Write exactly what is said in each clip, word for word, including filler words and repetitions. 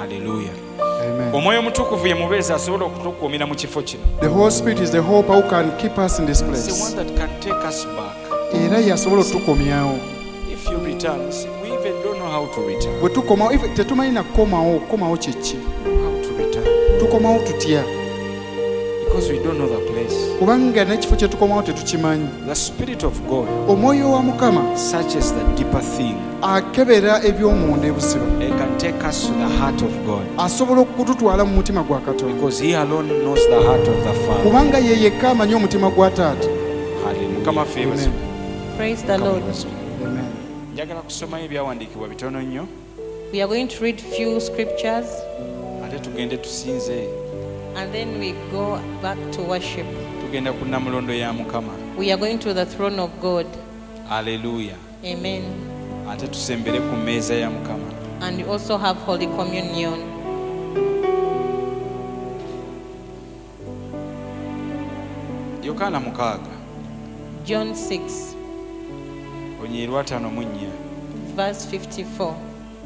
Hallelujah. Amen. Omwoyo omutukuvu ye mubeezi asobola okutukuumira mu kifo kino. The Holy Spirit is the hope who can keep us in this It's the place. one that can take us back. Era yasobola otukomyawo. If you return, see, we even don't know how to return. Bwe tukomawo ife tetumanyi na kukomawo kukomawo kyeki. How to return. Tukomawo tutya. Because we don't know the place. Kubanga n'ekifo kye tukomawo tetukimanyi. The Spirit of God Omwoyo wa Mukama searches the deeper thing. akebera eby'omunda ebuziba. It can take us to the heart of God. Asobola okututwala mu mutima gwa Katonda. Because He alone knows the heart of the Father. Kubanga ye yekka amanyi omutima gwa Taata. Hallelujah. Come on, favors. Praise the Lord. Amen. Njagala kusomayo ebyawandiikibwa bitono nnyo We are going to read few scriptures ate tugende tusinze. and then we go back to worship. Tugenda ku nnamulondo ya Mukama. We are going to the throne of God. Hallelujah. Amen. Ate tusembere ku mmeeza ya Mukama. And we also have Holy Communion. Yokaana mukaaga John six, onyiirwa ataano mu nnya. verse fifty-four.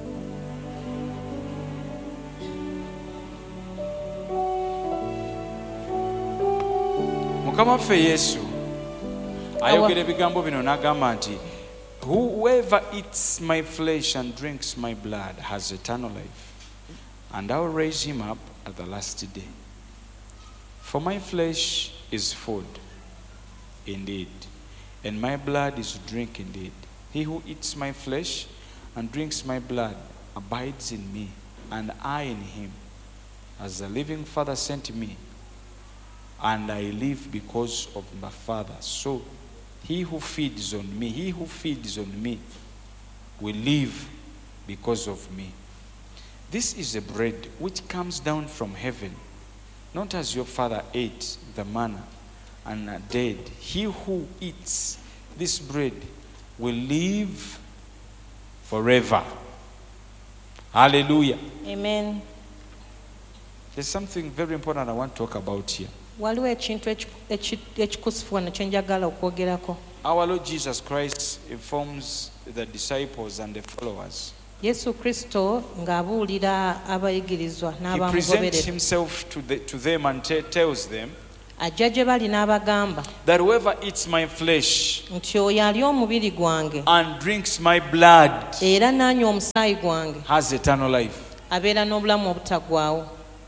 Mukama waffe Yesu ayogera ebigambo bino n'agamba nti whoever eats my flesh and drinks my blood has eternal life, and I will raise him up at the last day. For my flesh is food indeed, and my blood is drink indeed. He who eats my flesh and drinks my blood abides in me, and I in him. As the living Father sent me, and I live because of my Father. So he who feeds on me, he who feeds on me will live because of me. This is the bread which comes down from heaven, not as your father ate the manna and are dead. He who eats this bread will live forever. Hallelujah. Amen. There's something very important I want to talk about here. Waliwo ekintu ekikusifu wano kye njagala okwogerako. Our Lord Jesus Christ informs the disciples and the followers. Yesu Kristo ng'abuulira abayigirizwa He presents n'abamugoberera. himself to, the, to them and te- tells them Ajja gye bali n'abagamba that whoever eats my flesh nti oyo alya omubiri gwange and drinks my blood era n'anywa omusaayi gwange has eternal life. abeera n'obulamu obutaggwaawo.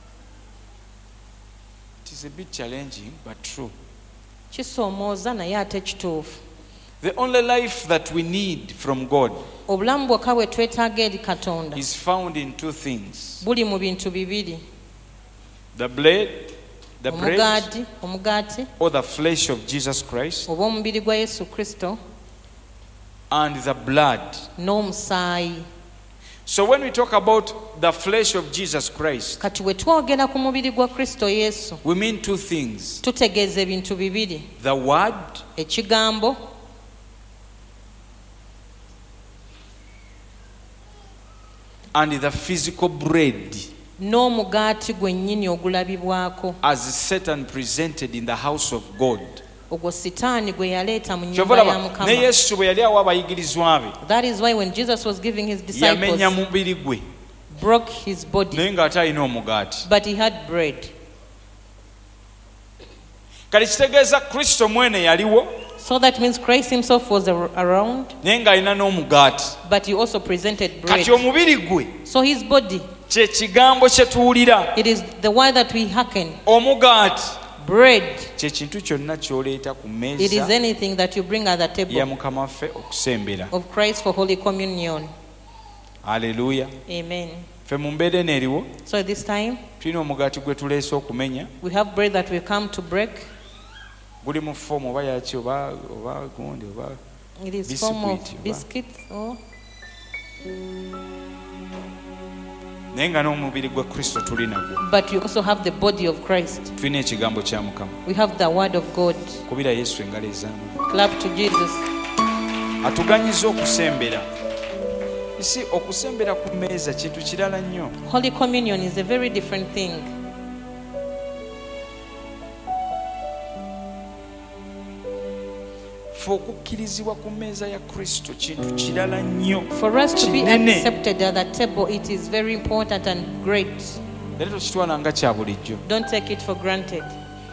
It is a bit challenging, but true. Kisoomooza naye ate kituufu. The only life that we need from God Obulamu bwokka bwe twetaaga eri Katonda is found in two things: buli mu bintu bibiri: the bread, the bread omugaati omugaati or the flesh of Jesus Christ, oba omubiri gwa Yesu Kristo and the blood. n'omusaayi. So when we talk about the flesh of Jesus Christ, Kati bwe twogera ku mubiri gwa Kristo Yesu we mean two things: tutegeeza ebintu bibiri: the word ekigambo and the physical bread, n'omugaati gwennyini ogulabibwako, as Satan presented in the house of God. ogwo sitaani gwe yaleeta mu nnyumba Kyova ya laba, ne Mukama. Yesu bwe yali awa abayigirizwa be, That is why when Jesus was giving his yamenya disciples, mubiri gwe broke his body, naye ng'ate alina omugaati. but he had bread. Kale kitegeeza Kristo mwene yaliwo So that means Christ himself was ar- around, naye ng'alina n'omugaati. but he also presented bread. Kati omubiri gwe So his body, kye kigambo kye tuwulira. it is the word that we hearken. Omugaati Bread, kye kintu kyonna ky'oleeta ku it is mmeeza anything that you bring at the ya table Mukama waffe okusembera. of Christ for Holy Communion. Haleluya. Amen. Ffe mu mbeera eno eriwo So at this time, tulina omugaati gwe tuleese okumenya. we have bread that we come to break. Guli mu foomu oba yaki oba oba gundi oba It is Biscuit, form of oba? biscuits. Or naye nga n'omubiri gwa Kristo tuli nagwo. but you also have the body of Christ. Tulina ekigambo kya Mukama. We have the word of God. Kubira Yesu engalo ez'amaanyi. Clap to Jesus. Atuganyiza okusembera. Isi okusembera ku mmeeza kintu kirala nnyo. Holy Communion is a very different thing. fe okukkirizibwa ku mmeeza ya kristo kintu kirala nnyo For us to be kinene. accepted at the table, it is very important and great. era tokitwala nga kya bulijjo. Don't take it for granted.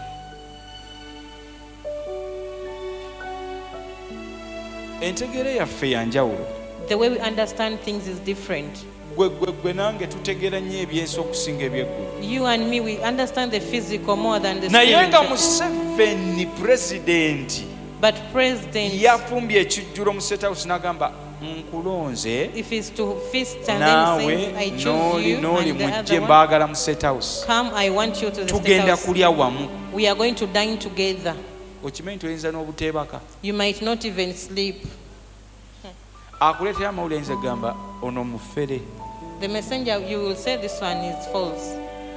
entegeera yaffe ya njawulo. The way we understand things is different. gwe gwe gwe nange tutegeera nnyo ebyensi okusinga ebyeggulu. You and me, we understand the physical more than the naye nga spiritual. museveni pulezidenti But president, yafumbye ekijjulo mu state house n'agamba nkulonze if he's to feast and then naawe says, I choose n'oli you, n'oli and the mujje other one, mbaagala mu state house come, I want you to the state tugenda house. kulya wamu. We are going to dine together. okimanyi toyinza n'obuteebaka. You might not even sleep. akuleetera amawulire ayinza gamba ono mufere. The messenger, you will say this one is false.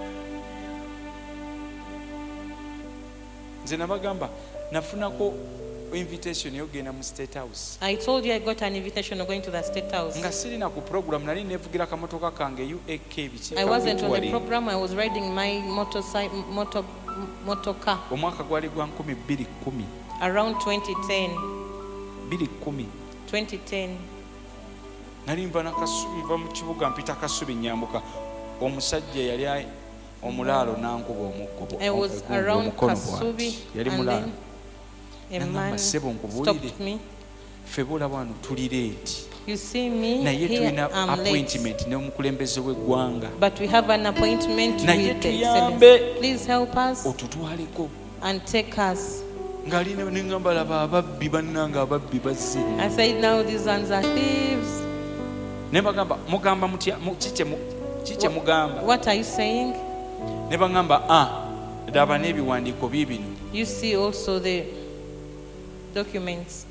nze nabagamba nafunako invitation yogenda mu state house I told you I got an invitation of going to the state house. nga sirina ku program nali nevugira kamotoka kange U A K biki I wasn't on the program. I was riding my motorcycle, motor, motor car omwaka gwali gwa nkumi bbiri kkumi around twenty ten. bbiri kkumi twenty ten. nali nva nakasubi nva mu kibuga mpita kasubi nyambuka omusajja yali ai- omulaalo nankuba omuggo I was omuggo around omukono Kasubi, bw'ati. yali and mulaalo then a Nangamba, man "Ssebo, nkubuulire, stopped me. ffe boolaba wano tuli leeti You see me naye here, tulina I'm late. appointment n'omukulembeze w'eggwanga But we have an appointment Naye with the tuyambe. excellence. Please help us otutwaleko and take us. ng'ali ne- neŋŋamba laba ababbi bannanga ababbi bazze I said, now these ones are thieves. ne bagamba mugamba mutya mu- kikye mu- kikye mugamba What are you saying? ne baŋŋamba ah laba n'ebiwandiiko biibino You see also the documents.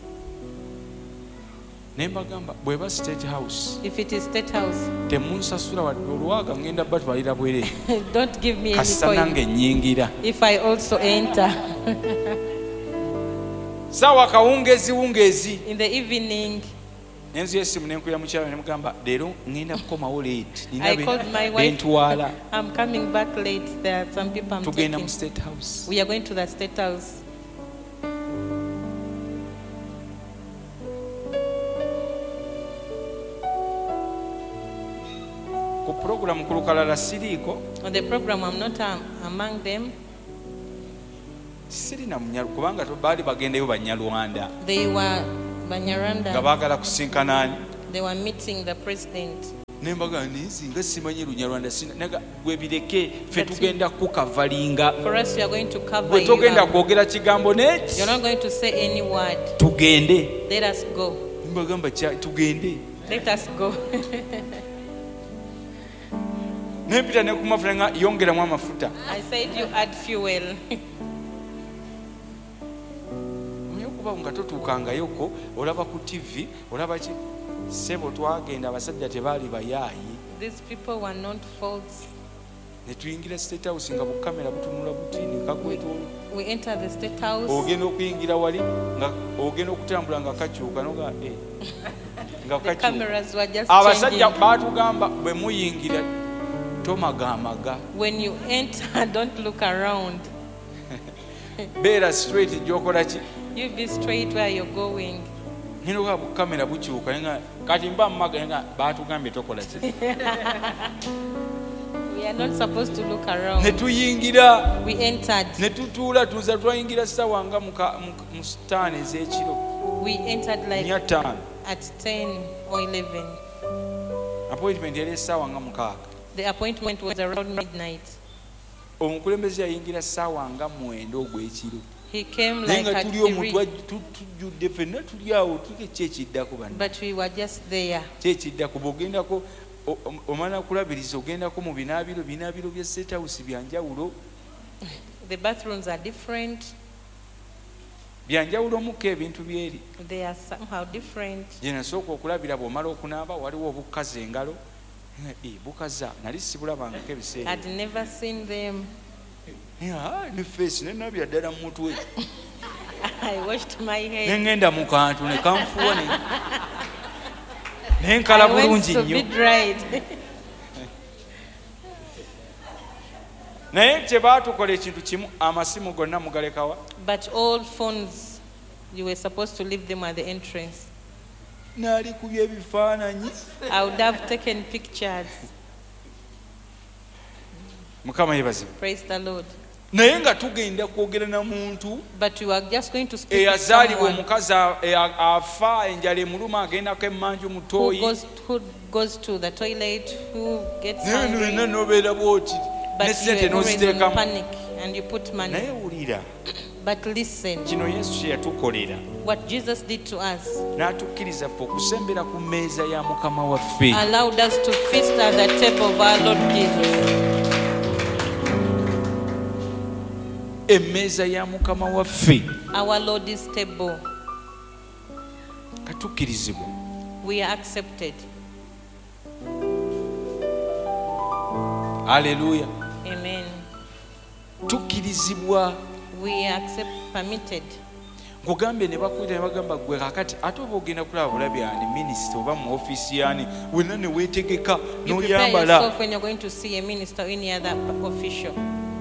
ne mbagamba bw'eba state house If it is state house, temunsasula wadde olwaga ngenda batwalira bwere don't give me any kasita coin nange nnyingira if I also enter. saawa kawungeezi wungeezi In the evening, nenzuya essimu nenkuya mukyala ne mugamba leero ŋŋenda kukomawo leeti I called my wife. bentwala I'm coming back late. There are some people I'm tugenda taking. mu state house We are going to the state house. ku puroguramu ku lukalala siriiko On the program, I'm not um, among them. sirina munyalu kubanga to- baali bagendeyo banyalwanda They were nga Banyaranda. baagala kusinkana ani They were meeting the president. ne mbaga nzinga simanyi lunyalwanda sina naga gwe bireke ffe That's tugenda kukavalinga For us, we are going to cover gwe you togenda up. kwogera kigambo neki You're not going to say any word. tugende Let us go. mbagamba kya tugende Let us go. nempita ne ku mafuta nga yongeramu amafuta I said you add fuel. omanyi okuba nga totuukangayoko olaba ku tv olaba ki sebo twagenda abasajja tebaali bayaayi These people were not false. ne tuyingira state house nga bukamera butunula buti ne kakwetoola We entered the state house. ogenda okuyingira wali nga ogenda okutambula nga kakyuka noga eh, nga The kakyuka cameras were just abasajja changing. baatugamba bwe muyingira tomagaamaga When you enter, don't look around. beera straight gyokola ki You be straight where you're going. ninoga bukamera bukyuka nga kati mba mumaga nga baatugambye tokola ki We are not supposed to look ne around. tuyingira We entered. ne tutuula tuza twayingira sawa nga muka- mu- mu sitaani ez'ekiro We entered nya like ttaano at ten or eleven. appointment yali essaawa nga mukaaga The appointment was around midnight. omukulembeze yayingira ssaawa nga mwenda ogw'ekiro He came naye like nga at tuli omu three, twa- tu- tujjudde ffenna tuli awo tuke kyekiddako bano but we were just there. kyekiddako bw'ogendako o- o- omala kulabiriza ogendako mu binaabiro binaabiro bya state house byanjawulo The bathrooms are different. byanjawulo omukko ebintu byeri They are somehow different. gye nasooka okulabira bw'omala okunaaba waliwo obukaza engalo Nga, "Eh, bukaza nali sibulabangako ebiseera I'd never seen them. Ah, ne feesi nenabya ddala mu mutwe I washed my head. neŋŋenda mu kantu ne kanfuwa ne nenkala I went bulungi to nnyo be dried. naye kye baatukola ekintu kimu amasimu gonna mugalekawa But all phones You were supposed to leave them at the entrance. Naali kubya ebifaananyi. I would have taken pictures. Mukama yebaze. Praise the Lord. Naye nga tugenda kwogera na muntu But you are just going to speak to eyazaalibwa someone omukazi afa enjala emuluma agendako emmanju who mutooyi. goes, who goes to the toilet, who gets Naye hungry, wenna n'obeera bw'oti ne but you ssente are always on n'oziteekamu. panic and you put money. Naye wulira But listen, kino Yesu kye yatukolera what Jesus did to us n'atukkiriza ffe okusembera ku mmeeza ya Mukama waffe. allowed us to feast at the table of our Lord Jesus. Emmeeza ya Mukama waffe Our Lord's table. katukkirizibwa. We are accepted. Haleluya. Amen. Tukkirizibwa. We are accept, permitted. Nkugambye ne bakwita ne bagamba gwe kakati ate oba ogenda kulaba bulabi ani minisita oba mu ofiisi yani wenna ne weetegeka You prepare n'oyambala. yourself when you're going to see a minister or any other official.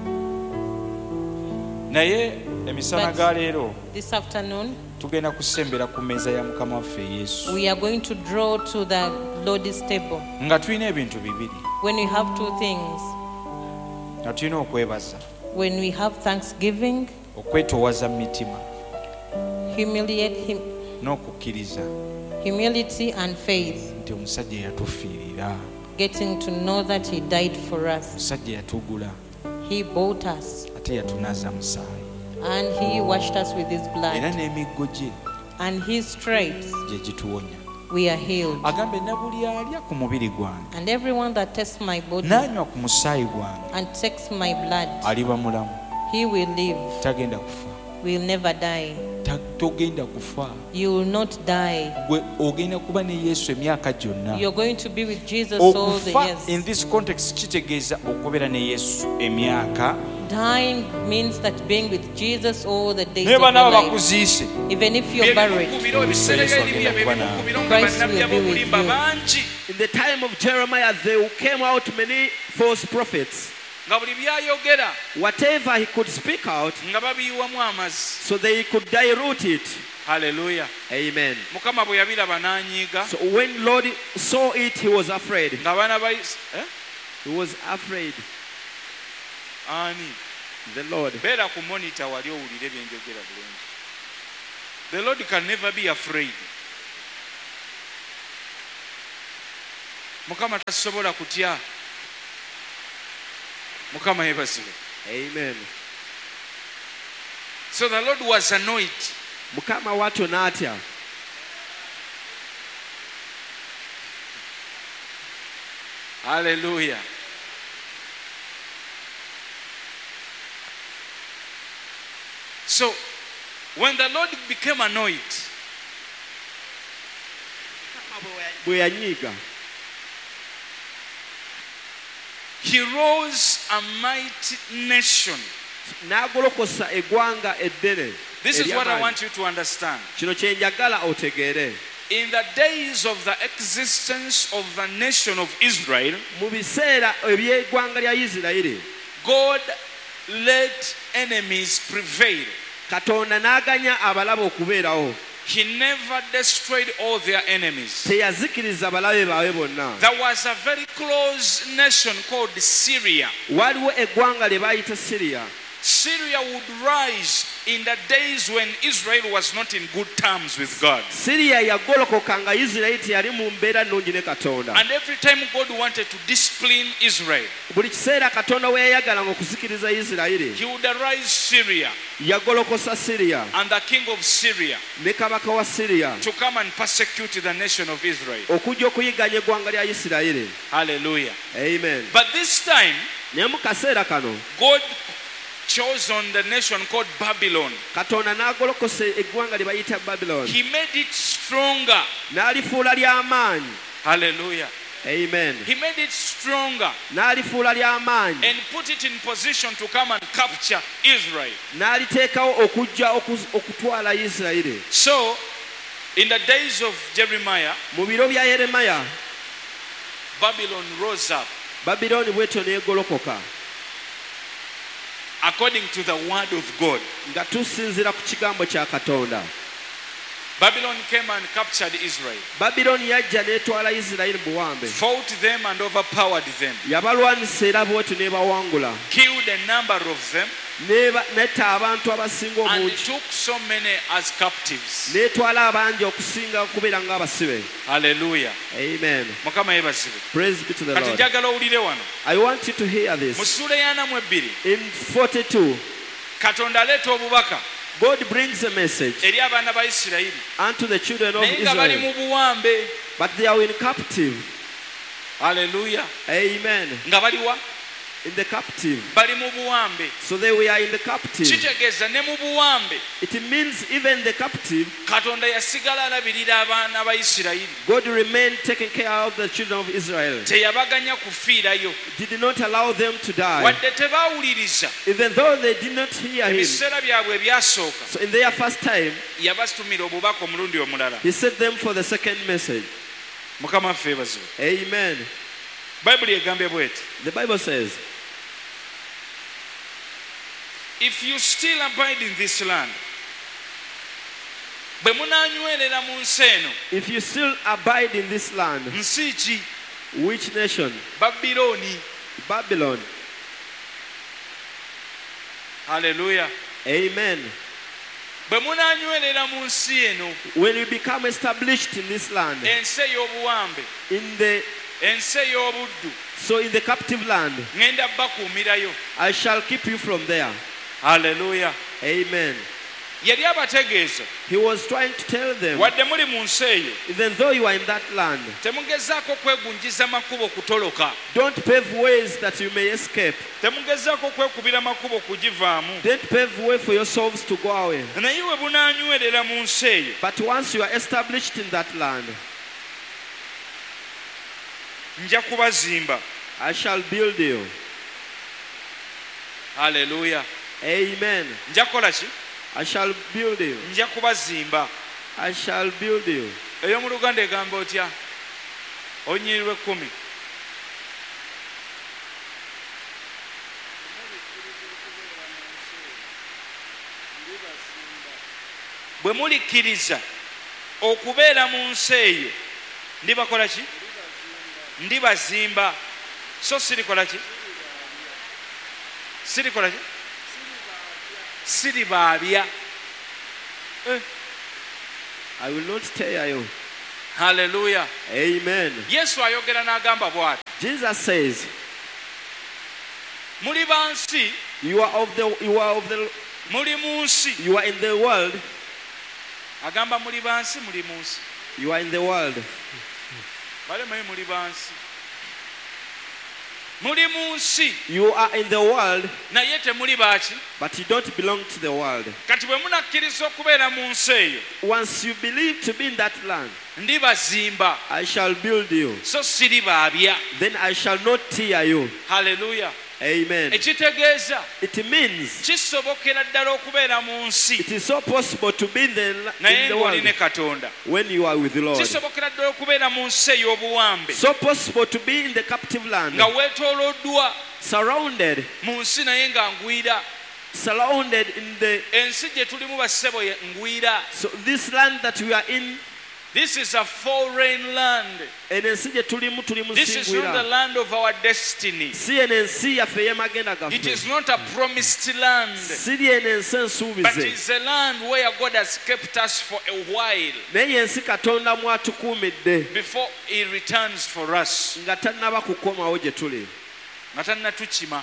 Naye emisana But- ga leero This afternoon, tugenda kusembera ku mmeeza ya Mukama waffe Yesu we are going to draw to the Lord's table. nga tulina ebintu bibiri When we have two things, nga tulina okwebaza when we have thanksgiving, okwetoowaza mu mitima humiliate him, n'okukkiriza humility and faith, nti omusajja yatufiirira, getting to know that he died for us. omusajja yatugula He bought us ate yatunaza musaayi and he washed us with his era blood. n'emiggo gye And his stripes, gye gituwonya. we are healed. Agambe na buli alya ku mubiri gwange And everyone that tastes my body n'anywa ku musaayi gwange and takes my blood, aliba mulamu, he will live, tagenda kufa. will never die. Ta- togenda kufa. You will not die. Gwe ogenda kuba ne Yesu emyaka gyonna. You're going to be with Jesus all the Okufa in years. this context kitegeeza okubeera ne Yesu emyaka. Dying means that being with Jesus all the days Naye of your banaaba life. bakuziise. Even if you're buried, Ebimuukubiro ebiseera ebyo bye bimukubiro nga Christ bannabbi will be with ab'obulimba you. bangi In the time of Jeremiah, there came out many false prophets. nga buli byayogera Whatever he could speak out, nga babiyiwamu amazzi. so they could dilute it. Haleluya. Amen. Mukama bwe yabiraba n'anyiiga So when Lord saw it, he was afraid. ng'abaana ba Is- eh? He was afraid. ani The Lord. beera ku monitor wali owulire bye njogera bulungi. The Lord can never be afraid. Mukama tasobola kutya. Mukama yeebazibwe. Amen. So the Lord was annoyed. Mukama watu natya. Hallelujah. So when the Lord became annoyed, Bwe yanyiiga. he rose a mighty nation. N'agolokosa eggwanga eddene. This is what I ery'amaanyi. want you to understand. Kino kye njagala otegeere. In the days of the existence of the nation of Israel, Mu biseera eby'eggwanga lya Isirayiri, God let enemies prevail. Katonda n'aganya abalaba okubeerawo. He never destroyed all their enemies. Teyazikiriza balabe baabwe bonna. There was a very close nation called Syria. Waliwo eggwanga lye baayita Siriya. Syria would rise in the days when Israel was not in good terms with God. Siriya yagolokoka nga Isirayiri teyali mu mbeera nnungi ne Katonda. And every time God wanted to discipline Israel, Buli kiseera Katonda we yayagalanga okuzikiriza Isirayiri, he would arise Syria yagolokosa Siriya and the king of Syria ne kabaka wa Siriya to come and persecute the nation of Israel. okujja okuyiganya eggwanga lya Isirayiri. Hallelujah. Amen. But this time, Naye mu kaseera kano God chose on the nation called Babylon. Katonda n'agolokosa eggwanga lye bayita Babylon. He made it stronger. N'alifuula ly'amaanyi. Hallelujah. Amen. He made it stronger N'alifuula ly'amaanyi. and put it in position to come and capture Israel. N'aliteekawo okujja okuz- okutwala Isirayiri. So, in the days of Jeremiah, Mu biro bya Yeremaya, Babylon rose up Babilooni bw'etyo n'egolokoka according to the word of God. nga tusinziira ku kigambo kya Katonda. Babylon came and captured Israel, Babyloni yajja n'etwala Isirayiri buwambe. fought them and overpowered them, Yabalwanisa era bw'etyo n'ebawangula. killed a number of them, N'eba- n'etta abantu abasinga and obungi. took so many as captives. N'etwala abangi okusinga kubeera ng'abasibe. Hallelujah. Amen. Mukama yebazibwe. Praise be to the Kati Lord. njagala owulire wano. I want you to hear Mu this. ssuula y'ana mu ebbiri, In forty-two, Katonda aleeta obubaka God brings a message eri abaana ba Isirayiri. unto the children of Naye nga bali Israel, mu buwambe. but they are in captive. Hallelujah. Amen. Nga bali wa? In the captive. Bali mu buwambe. So they were in the captive. Kitegeeza ne mu buwambe It means even the captive, Katonda yasigala alabirira abaana ba Isirayiri. God remained taking care of the children of Israel. Teyabaganya kufiirayo. Did not allow them to die. Wadde tebaawuliriza Even though they did not hear him. ebiseera byabwe ebyasooka, So in their first time, yabatumira obubaka omulundi omulala. he sent them for the second message. Mukama ffe bazibu. Amen. Bayibuli egambye bw'eti, The Bible says, if you still abide in this land, bwe munaanywerera mu nsi eno, if you still abide in this land, nsi ki? which nation? Babilooni. Babylon. Haleluya. Amen. Bwe munaanywerera mu nsi eno, When you become established in this land, ensi ey'obuwambe, in the ensi ey'obuddu, so in the captive land, ŋŋenda bakuumirayo. I shall keep you from there. Haleluya. Amen. Yali abategeeza, He was trying to tell them, wadde muli mu nsi eyo, even though you are in that land, temugezaako kwegunjiza makubo kutoloka. don't pave ways that you may escape. Temugezaako kwekubira makubo kugivaamu. Don't pave way for yourselves to go away. Naye we bunaanywerera mu nsi eyo, But once you are established in that land, nja kubazimba. I shall build you. Haleluya. Amen. Nja kukola ki? I shall build you. Nja kubazimba. I shall build you. Ey'omu Luganda egamba otya? Onyirwa ekkumi. Bwe mulikkiriza okubeera mu nsi eyo, ndibakola ki? Ndibazimba. So sirikola ki? Sirikola ki? Siribaabya. Eh, I will not tear you. haleluya. Amen. Yesu ayogera n'agamba bw'ati, Jesus says, muli ba nsi, you are of the you are of the muli mu nsi. you are in the world. Agamba muli ba nsi, muli mu nsi. You are in the world. Balemanyi muli ba nsi. Muli mu nsi, You are in the world, naye temuli baaki. but you don't belong to the world. Kati bwe munakkiriza okubeera mu nsi eyo, Once you believe to be in that land, ndibazimba, I shall build you. so siribaabya. Then I shall not tear you. Haleluya. Amen. Ekitegeeza It means kisobokera ddala okubeera mu nsi it is so possible to be in the, naye in the ng'oli ne world Katonda. when you are with the Lord. Kisobokera ddala okubeera mu nsi ey'obuwambe So possible to be in the captive land, nga weetooloddwa surrounded, mu nsi naye nga ngwira. surrounded in the. Ensi gye tulimu bassebo ye ngwira. So this land that we are in, This is a foreign land. and ensi gye tulimu tulimu This is not the singwira. land of our destiny. Si eno ensi yaffe ey'amagenda It is gaffe. not a promised land, Si eno ensi but ensuubize. it's a land where God has kept us for a while Naye ensi Katonda mwatukuumidde before He returns for us. nga tannaba kukomawo gye tuli. Nga tannatukima.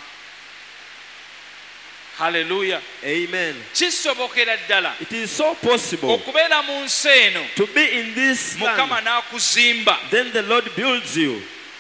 Hallelujah. Amen. Kisobokera ddala It is so possible okubeera mu nsi eno, to be in this Mukama land. n'akuzimba. Then the Lord builds you.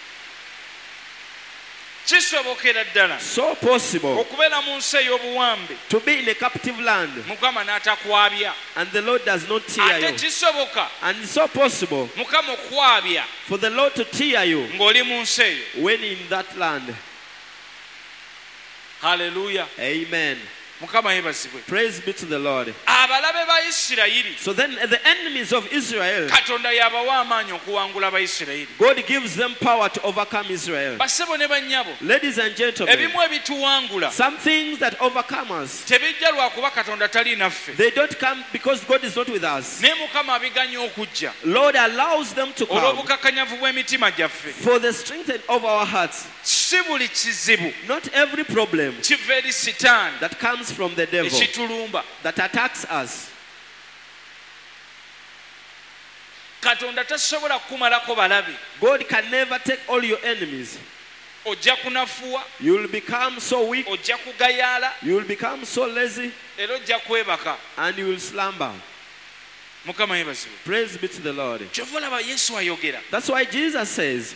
Kisobokera ddala So possible okubeera mu nsi ey'obuwambe, to be in a captive land, Mukama n'atakwabya. and the Lord does not tear Ate you. kisoboka And it's so possible Mukama okwabya for the Lord to tear you ng'oli mu nsi eyo. when in that land. Haleluya. Amen. Mukama yebazibwe. Praise be to the Lord. Abalabe ba Isirayiri. So then the enemies of Israel, Katonda yabawa amaanyi okuwangula Abayisirayiri. God gives them power to overcome Israel. Bassebo ne bannyabo. Ladies and gentlemen, Ebimu ebituwangula. some things that overcome us, Tebijja lwakuba Katonda tali naffe. they don't come because God is not with us. Ne Mukama abiganya okujja. Lord allows them to come Olw'obukakkanyavu bw'emitima gyaffe. for the strength of our hearts. Si buli kizibu Not every problem kiva eri Sitaani that comes from the devil ekitulumba. that attacks us. Katonda tasobola kukumalako balabe. God can never take all your enemies. Ojja kunafuwa, You will become so weak, ojja kugayaala, you will become so lazy, era ojja kwebaka. and you will slumber. Mukama yebazibwe. Praise be to the Lord. Kyova olaba Yesu ayogera. That's why Jesus says,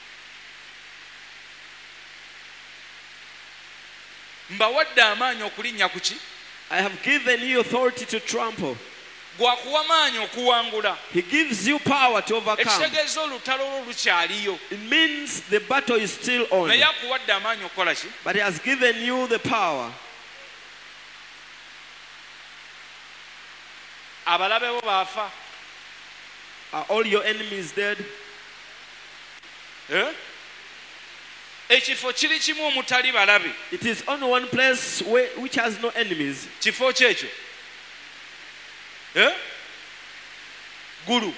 Mbawadde amaanyi okulinnya ku ki? I have given you authority to trample. Gwakuwa maanyi okuwangula. He gives you power to overcome. Ekitegeeza olutalo olwo lukyaliyo. It means the battle is still on. Naye akuwadde amaanyi okukola ki? But he has given you the power. Abalabe bo baafa. Are all your enemies dead? Eh? Ekifo kiri kimu omutali balabe. It is only one place where, which has no enemies. Kifo kyekyo. Eh? Gulu.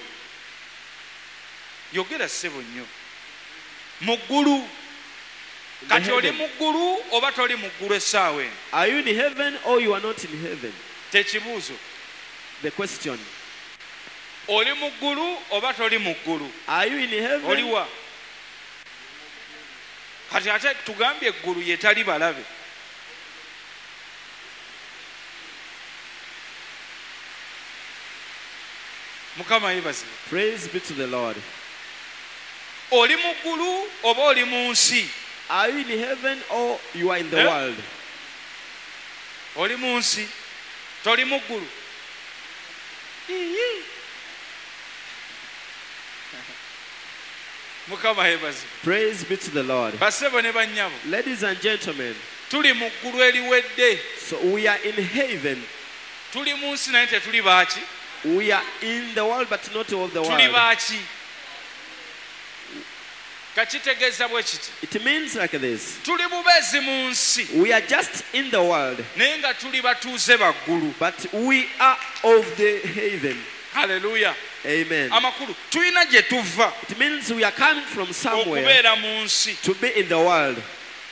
Yogera ssebo nnyo. Mu ggulu. Kati oli mu ggulu oba toli mu ggulu essaawa eno? Are you in heaven or you are not in heaven? Tekibuuzo. The question. Oli mu ggulu oba toli mu ggulu? Are you in heaven? Oliwa? Kati ate tugambye eggulu yetali balabe. Mukama yebazibwe. Praise be to the Lord. Oli mu ggulu oba oli mu nsi? Are you in heaven or you are in the Eh? world? Oli mu nsi? Toli mu ggulu? Mukama yebazibwe. Praise be to the Lord. Bassebo ne bannyabo. Ladies and gentlemen, Tuli mu ggulu eriwedde. so we are in heaven. Tuli mu nsi naye tetuli baaki? We are in the world but not of the Tuli world. baaki? Kakitegeeza bwe kiti. It means like this. Tuli bubeezi mu nsi We are just in the world, naye nga tuli batuuze baggulu. but we are of the heaven. Haleluya. Amen. Amakulu tulina gye tuva It means we are coming from somewhere okubeera mu nsi to be in the world.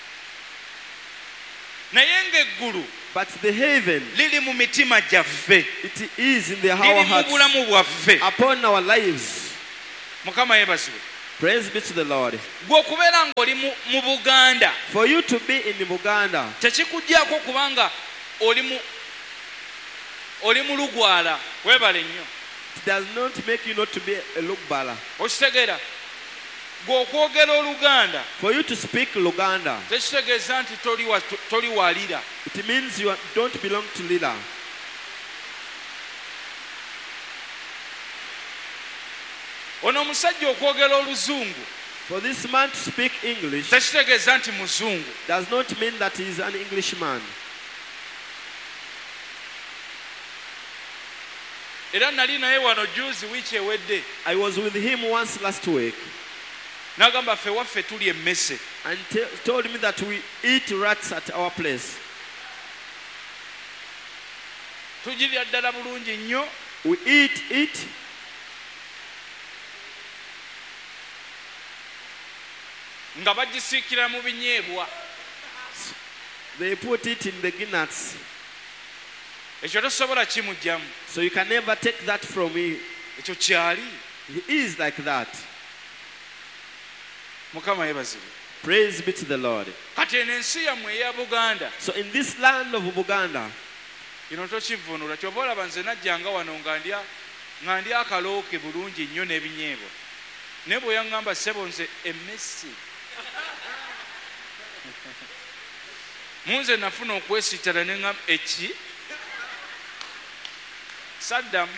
naye ng'eggulu But the heaven, liri mu mitima gyaffe, it is in the our liri mu hearts, bulamu bwaffe. upon our lives. Mukama yeebazibwe. Praise be to the Lord. Gwe okubeera ng'oli mu mu Buganda For you to be in Buganda, tekikuggyako kubanga oli mu oli mu Lugwala. Weebale nnyo. it does not make you not to be a Lugbala. Okitegeera? Gwe okwogera Oluganda For you to speak Luganda, tekitegeeza nti toli wa- toli walira. it means you are, don't belong to Lila. Ono omusajja okwogera Oluzungu For this man to speak English tekitegeeza nti Muzungu. does not mean that he is an Englishman. Era nali naye wano juzi wiiki ewedde I was with him once last week n'agamba ffe waffe tuli emmese. and t- told me that we eat rats at our place. Tugirya ddala bulungi nnyo. We eat it, Nga bagisiikira mu binyeebwa. they put it in the guinness. Ekyo tosobola kimugyamu. So you can never take that from me. Ekyo kyali. He is like that. Mukama yeebazibwe. Praise be to the Lord. Kati eno ensi yammwe eya Buganda So in this land of Buganda, kino tokivvuunula. Kyova olaba nze najjanga wano nga ndya nga ndya akalooke bulungi nnyo n'ebinyeebwa. Naye bwe yaŋŋamba ssebo nze emmese. Munze nafuna okwesittala ne ŋŋamba eki? Saddamu.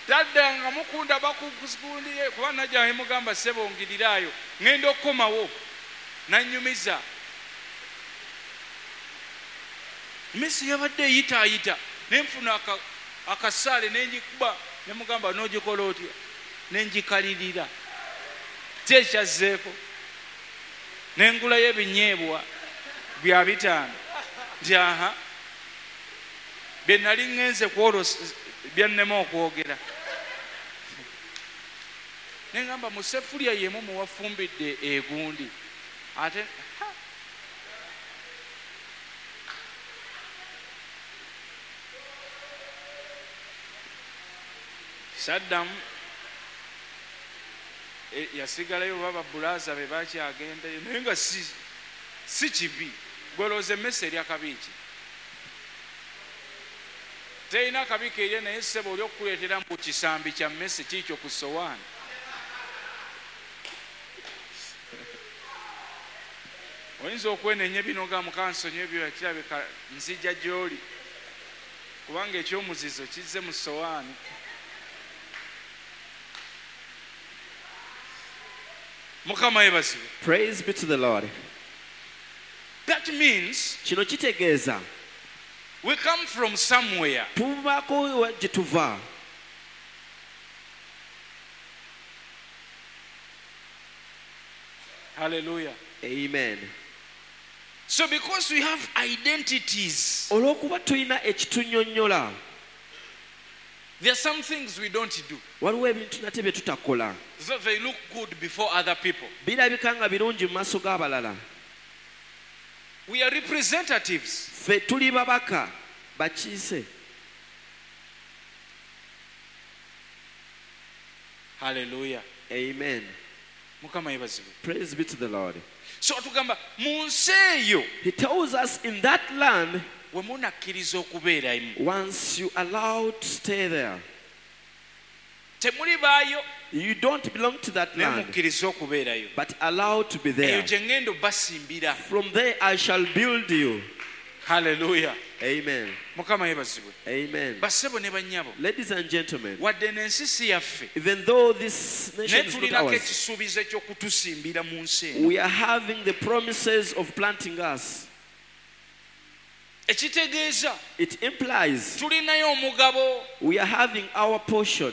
taddanga mukunda bakukusikundiye kuba najja mugamba ssebo ongirirayo ngenda okukomawo nanyumiza Messi yabadde eyitaayita nenfuna akasaale nenjikuba nemugamba n'ogikola otya nenjikalirira kyekyazeeko nengulayo ebinyeebwa bya bitaano nti aha bye nali ŋŋenze kwolosa byannema okwogera nengamba mu sefulya yemu muwafumbidde egundi ate Saddam yasigalayo baba bulaza be bakyagendayo naye nga si si kibi gwolooze Messi erya kabiiki terina kabiiki erye naye ssebo oli okukuleetera mu kisambi kya Messi kiikyo ku sowaani oyinza okwenenya ebinoga mukansonyi ebyo ekirabika nzija gy'oli kubanga ekyomuzizo kizze mu sowaani Mukama yebazibwe. Praise be to the Lord. That means kino kitegeeza we come from somewhere. Tuvako gye tuva. Hallelujah. Amen. So because we have identities, olw'okuba tulina ekitunyonnyola, there are some things we don't do. waliwo ebintu nate bye tutakola So they look good before other people. birabika nga birungi mu maaso g'abalala. We are representatives. Ffe tuli babaka bakiise. Hallelujah. Amen. Mukama yebazibwe. Praise be to the Lord. So tugamba mu nsi eyo He tells us in that land, we munakkiriza okubeeramu once you allowed to stay there, temuli baayo you don't belong to that naye land, mukkiriza okubeerayo but allowed to be eyo there. gye ŋŋenda basimbira. From there I shall build you. Hallelujah. Amen. Mukama yebazibwe. Amen. Bassebo ne bannyabo Ladies and gentlemen, wadde n'ensi si yaffe even though this nation naye is not tulinako ours, ekisuubizo eky'okutusimbira mu nsi eno. we are having the promises of planting us. Ekitegeeza It implies tulinayo omugabo. we are having our portion.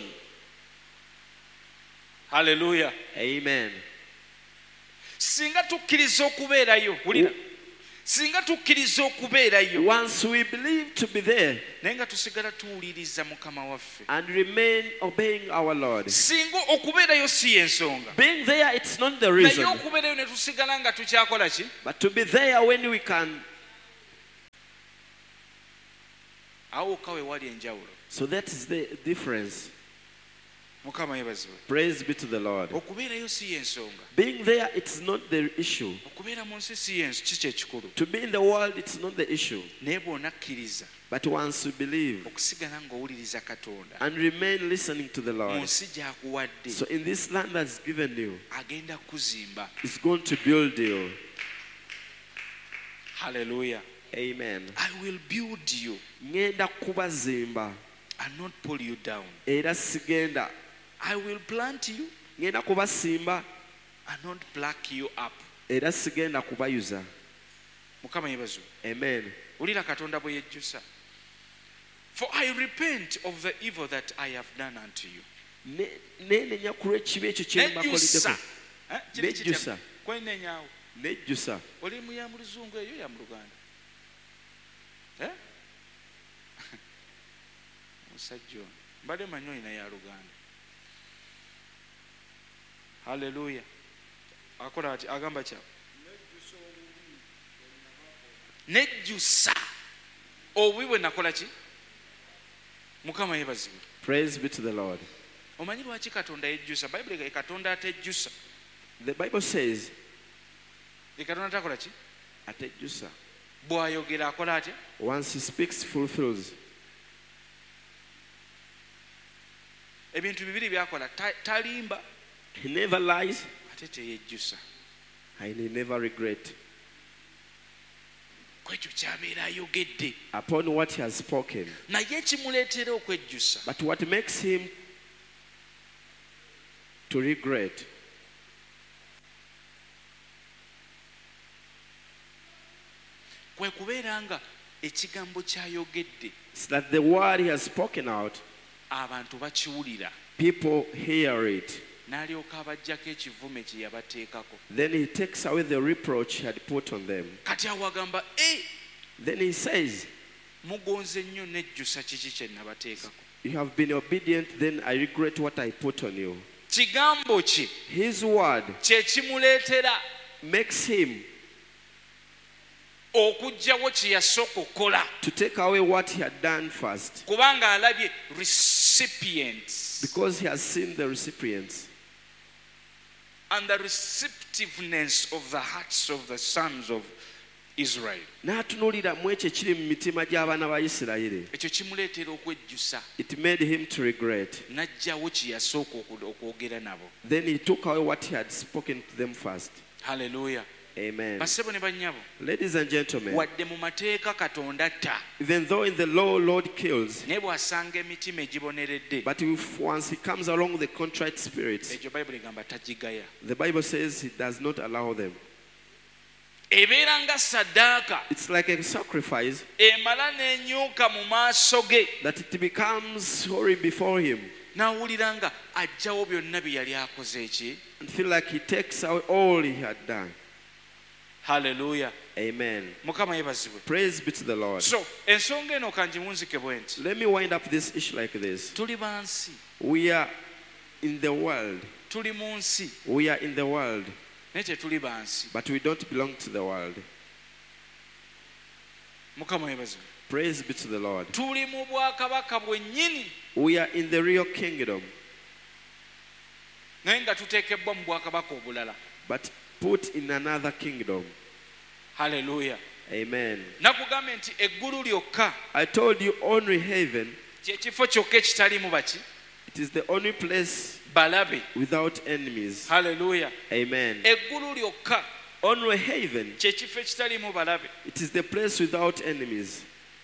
Hallelujah. Amen. Singa tukkiriza okubeerayo wulira singa tukkiriza okubeerayo Once we believe to be there naye nga tusigala tuwuliriza mukama waffe, and remain obeying our Lord. singa okubeerayo si y'ensonga Being there, it's not the naye reason, okubeerayo ne tusigala nga tukyakola ki but to be there when we can. awo okka we wali enjawulo. So that is the difference. Mukama yebazibwe. Praise be to the Lord. Okubeerayo si y'ensonga, Being there, it's not the issue. okubeera mu nsi si y'ensi kiki ekikulu, To be in the world, it's not the issue. naye bw'onakkiriza But once you believe okusigala ng'owuliriza Katonda and remain listening to the mu Lord, nsi gy'akuwadde so in this land that's given you, agenda kuzimba. it's going to build you. Hallelujah. Amen. I will build you Ngenda kubazimba and not pull you down. era sigenda. I will plant you Ngenda kubasimba and not pluck you up. era sigenda kubayuza. Mukama yebazibwe. Amen. Wulira Katonda bwe yejjusa. For I repent of the evil that I have done unto you. Ne- nenenya ku lw'ekibi ekyo kye Nejjusa. mbakoleddeko. Eh, kiri kitya? Nejjusa. Kwenenyaawo. Nejjusa. Oli mu ya mu Luzungu eyo ya mu Luganda. Eh? Musajja ono. Mbadde manyi olina ya Luganda. Hallelujah. Akola ati agamba kya. Nejjusa. Obubi bwe nakola ki? Mukama yebazibwe. Praise be to the Lord. Omanyi lwaki Katonda yejjusa? Bayibuli ge Katonda atejjusa. The Bible says, Ye Katonda takola ki? atejjusa. Bw'ayogera akola atya? Once he speaks, fulfills. Ebintu bibiri byakola. Ta- Talimba He never lies ate teyejjusa. and he never regrets. Kwekyo ky'abeera ayogedde. Upon what he has spoken. Naye ekimuleetera okwejjusa But what makes him to regret. Kwe kubeera nga ekigambo ky'ayogedde It's that the word he has spoken out, abantu bakiwulira people hear it. n'alyoka abajjako ekivume kye yabateekako. Then he takes away the reproach he had put on them. Kati awo agamba e Then he says, mugonze nnyo nejjusa kiki kye nabateekako. you have been obedient, then I regret what I put on you. Kigambo kye His word kye kimuleetera makes him okuggyawo kye yasooka okukola to take away what he had done first, kubanga alabye recipients because he has seen the recipients and the receptiveness of the hearts of the sons of Israel. n'atunuulira mu ekyo ekiri mu mitima gy'abaana ba Isirayiri. Ekyo kimuleetera okwejjusa It made him to regret. n'aggyawo kye yasooka oku- okwogera nabo. Then he took away what he had spoken to them first. Hallelujah. Amen. Bassebo ne bannyabo, Ladies and gentlemen, wadde mu mateeka Katonda atta, even though in the law Lord kills, naye bw'asanga emitima egiboneredde, but if once he comes along with the contrite spirits, ekyo Bayibuli egamba tagigaya. the Bible says he does not allow them. Ebeera nga ssaddaaka It's like a sacrifice emala n'enyuka mu maaso ge, that it becomes holy before him n'awulira nga aggyawo byonna bye yali akoze eki. and feel like he takes out all he had done. Hallelujah. Amen. Mukama yebazibwe. Praise be to the Lord. So ensonga eno kangimunzike bwe nti, Let me wind up this issue like this. tuli bansi, We are in the world. tuli mu nsi We are in the world, naye tetuli bansi. but we don't belong to the world. Mukama yebazibwe. Praise be to the Lord. Tuli mu bwakabaka bwennyini We are in the real kingdom, naye nga tuteekebbwa mu bwakabaka obulala. but put in another kingdom. Hallelujah. Amen. Nakugambye nti eggulu lyokka I told you only heaven, kye kifo kyokka ekitalimu baki it is the only place balabe. without enemies. Hallelujah. Amen. Eggulu lyokka Only heaven, kye kifo ekitalimu balabe. it is the place without enemies.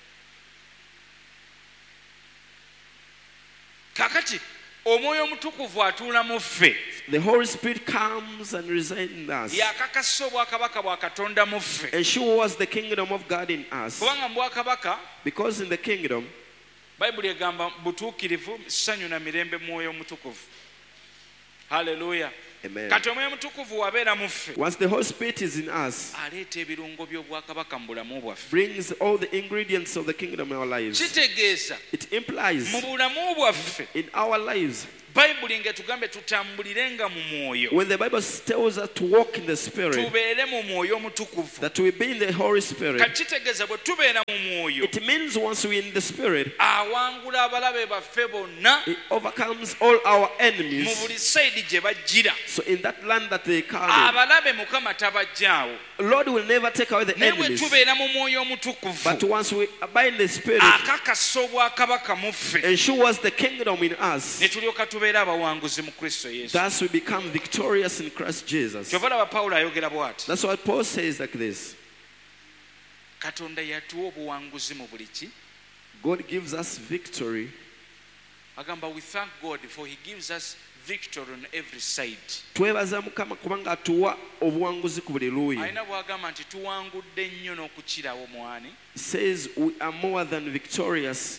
Kakati omwoyo omutukuvu atuula mu ffe, The Holy Spirit comes and resides in us, yakakasa obwakabaka bwa Katonda mu ffe. and shows the kingdom of God in us. Kubanga mu bwakabaka Because in the kingdom, Bayibuli egamba butuukirivu, ssanyu na mirembe mwoyo omutukuvu. Hallelujah. amen. Kati omwoyo omutukuvu wabeera mu ffe, Once the Holy Spirit is in us, aleeta ebirungo by'obwakabaka mu bulamu bwaffe. brings all the ingredients of the kingdom in our lives. Kitegeeza It implies mu bulamu bwaffe in our lives, Bayibuli ng'etugambye tutambulirenga mu mwoyo, when the Bible tells us to walk in the Spirit, tubeere mu mwoyo omutukuvu. that we be in the Holy Spirit, Kati kitegeeza bwe tubeera mu mwoyo, it means once we're in the Spirit, awangula abalabe baffe bonna it overcomes all our mu enemies. buli sayidi gye bajjira. So in that land that they come Abalabe Mukama tabajjaawo, in, Lord will never take away the naye bwe enemies. tubeera mu mwoyo But omutukuvu, once we abide in the Spirit, akakasa obwakabaka mu ffe, and show us the kingdom in us, ne tulyoka tubeera abawanguzi mu Kristo Yesu. thus we become victorious in Christ Jesus. Kyova laba Pawulo ayogera bw'ati, That's what Paul says like this. Katonda yatuwa obuwanguzi mu buli ki. God gives us victory. Agamba we thank God for he gives us victory on every side. Twebaza Mukama kubanga atuwa obuwanguzi ku buli luuyi. Alina bw'agamba nti tuwangudde nnyo n'okukirawo mwani. He says we are more than victorious.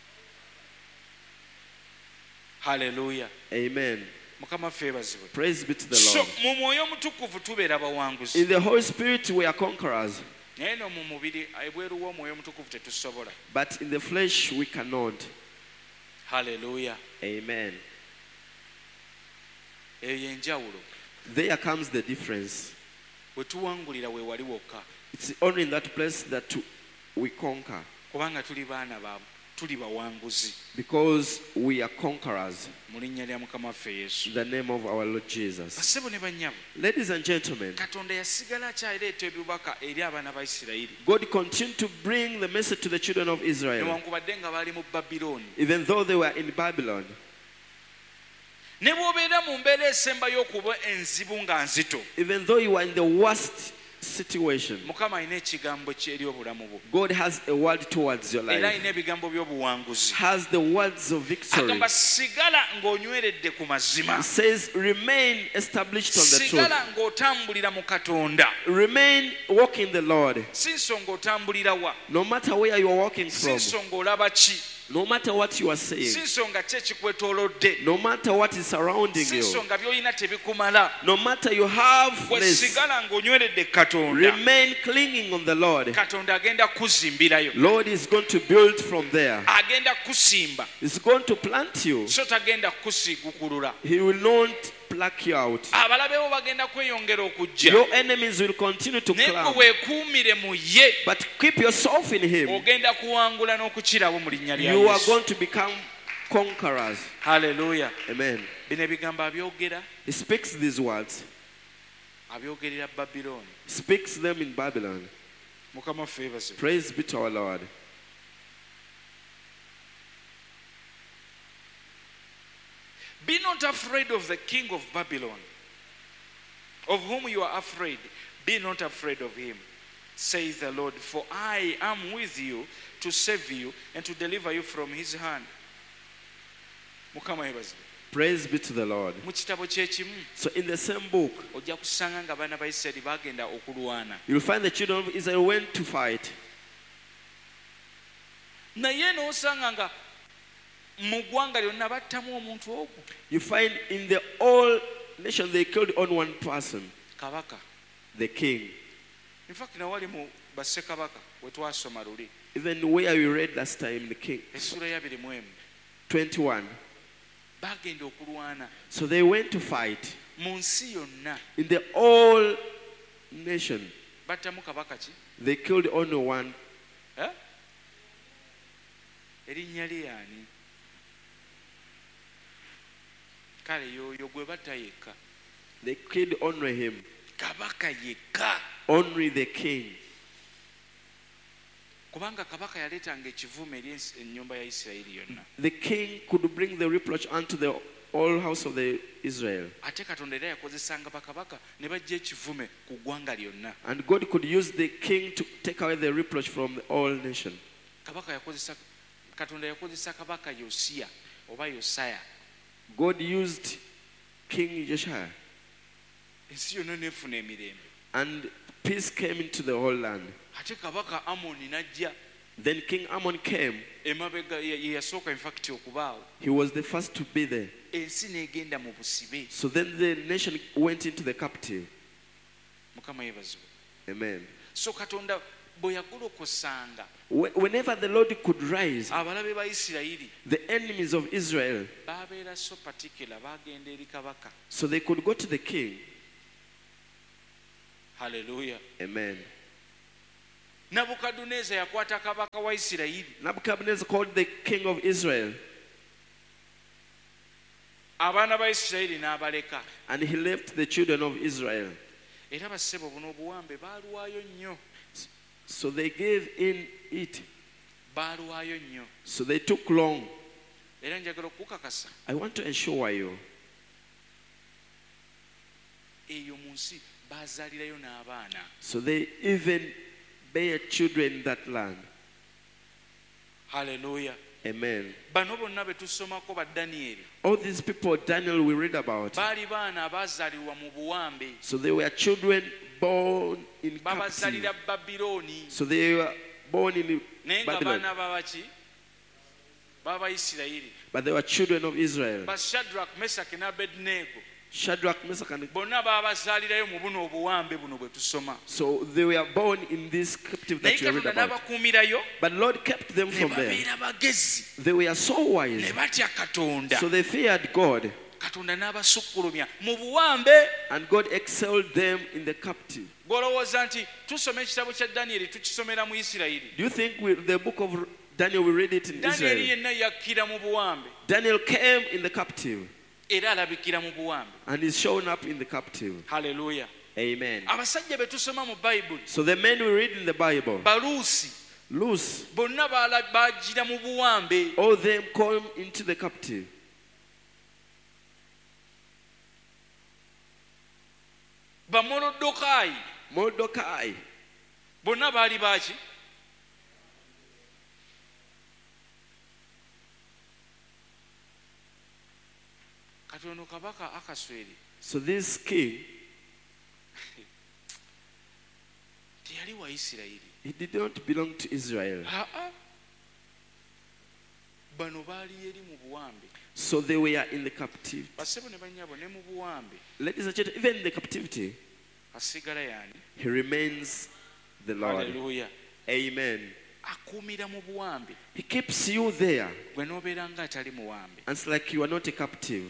Hallelujah. Amen. Mukama ffe ebazibwe. Praise be to the So Lord. mu mwoyo omutukuvu tubeera bawanguzi. In the Holy Spirit we are conquerors, Naye no mu mubiri ebweru w'omwoyo omutukuvu tetusobola. but in the flesh we cannot. Hallelujah. Amen. Eyo y'enjawulo. There comes the difference. Bwe tuwangulira we wali wokka. It's only in that place that we conquer, Kubanga tuli baana ba tuli bawanguzi. because we are conquerors. Mu linnya lya Mukama waffe Yesu. In the name of our Lord Jesus. Bassebo ne bannyabo, Ladies and gentlemen, Katonda yasigala akyaleeta ebibaka eri abaana ba Isirayiri. God continued to bring the message to the children of Israel, Newankubadde nga bali mu Babilooni. even though they were in Babylon. Ne bw'obeera mu mbeera esemba y'okuba enzibu nga nzito, Even though you are in the worst situation, Mukama alina ekigambo kye eri obulamu bwo. God has a word towards your Era life. alina ebigambo by'obuwanguzi. Has the words of victory. Agamba sigala ng'onyweredde ku mazima. It says, remain established on the Sigala truth. ng'otambulira mu Katonda. Remain walking the Lord. Si nsonga otambulira wa. No matter where you are walking Si from. nsonga olaba ki. No matter what you are Si saying. nsonga ki ekikwetoolodde. No matter what is surrounding Si you. nsonga by'olina tebikumala. No matter you have Gwe less. sigala ng'onyweredde Katonda. Remain clinging on the Lord. Katonda agenda kuzimbirayo. Lord is going to build from there. Agenda kusimba. He's going to plant you. So tagenda kusigukulula. He will not pluck you out. Abalabe bo bagenda kweyongera okujja. Your enemies will continue to Naye climb. gwe weekuumire mu ye. But keep yourself in Him. Ogenda kuwangula n'okukirawo mu linnya lya You are Yesu. going to become conquerors. Haleluya. Amen. Bino ebigambo abyogera, He speaks these words. abyogerera Babilooni. Speaks them in Babylon. Mukama waffe yeebazibwe. Praise be to our Lord. Be not afraid of the king of Babylon, of whom you are afraid. Be not afraid of him, says the Lord, for I am with you to save you and to deliver you from his hand. Mukama yeebazibwe. Praise be to the Lord. Mu kitabo kyekimu So in the same book, ojja kusanga nga abaana ba Isirayiri bagenda okulwana. you'll find the children of Israel went to fight. Naye n'osanga nga mu ggwanga lyonna battamu omuntu ogwo. You find in the whole nation they killed on one person, Kabaka. the king. In fact nawali mu bassekabaka we twasoma luli. Even where we read last time, the king, Essula ya abiri mu emu. twenty-one. Bagenda okulwana So they went to fight mu nsi yonna. in the whole nation. Battamu kabaka ki? They killed only one. Eh? Erinnya lye ani? Kale yoyo gwe batta yekka. They killed only him, Kabaka yekka. only the king. Kubanga kabaka yaleetanga ekivume eri ensi- ennyumba ya Isirayiri yonna. The king could bring the reproach unto the whole house of the Israel. Ate Katonda era yakozesanga bakabaka ne bajja ekivume ku ggwanga lyonna. And God could use the king to take away the reproach from the whole nation. Kabaka yakozesa Katonda yakozesa kabaka Yosiya oba Yosaya. God used King Josiah, Ensi yonna n'efuna emirembe. and peace came into the whole land. Ate kabaka Amoni n'ajja Then King Ammon came. emabega ye ye yasooka in fact okubaawo. He was the first to be there. Ensi n'egenda mu busibe. So then the nation went into the captive. Mukama yeebazibwe. Amen. So Katonda bwe yagolokosanga Wh- Whenever the Lord could rise, abalabe ba Isirayiri the enemies of Israel, baabeera so particular bagenda eri kabaka. so they could go to the king. Haleluya. Amen. Nabukadduneeza yakwata kabaka wa Isirayiri. Nebuchadnezzar called the king of Israel, Abaana ba Isirayiri n'abaleka. and he left the children of Israel. Era bassebo buno obuwambe baaluwaayo nnyo. So they gave in it. Baaluwaayo nnyo. So they took long. Era njagala okukakasa I want to assure you, eyo mu nsi baazaalirayo n'abaana. so they even bear children in that land. Haleluya. Amen. Bano bonna be tusomako ba Danyeri All these people Daniel we read about, baali baana abaazaalirwa mu buwambe. so they were children born in captivity. Babazaalira Babilooni. So they were born in Naye nga Babylon, baana babaki baba Isirayiri. but they were children of Israel. Ba Shadrach, Mesaki ne Abednego Shadrach, Meshach, and bonna baabazaalirayo mu buno obuwambe buno bwe tusoma. so they were born in this captive Naye that you read Katonda about. n'abakuumirayo But Lord kept them ne from there. babeera bagezi They were so ne wise, batya Katonda. so they feared God, Katonda n'abasukkulumya mu buwambe. and God excelled them in the captive. Gw'olowooza nti tusoma ekitabo kya Danyeri tukisomera mu Isirayiri. Do you think we, the book of Daniel, we read it in Danyeri Israel? yenna yakkira mu buwambe Daniel came in the captive era alabikira mu buwambe. and is shown up in the captive. Haleluya. Amen. Abasajja be tusoma mu Bayibuli So the men we read in the Bible, baluusi loose, bonna baala- baagira mu buwambe. all them come into the captive. Bamolodokaayi Mordecai. bonna baali baki katono kabaka Akasweri So this king, teyali wa Isirayiri. he did not belong to Israel. Aa, bano baali eri mu buwambe. So they were in the captivity. Basebo ne bannyabo ne mu buwambe. Ladies and gentlemen, even in the captivity, Asigala yani. he remains the Lord. Hallelujah. Amen. Akuumira mu buwambe. He keeps you there. Gwe n'obeera nga atali muwambe. And it's like you are not a captive.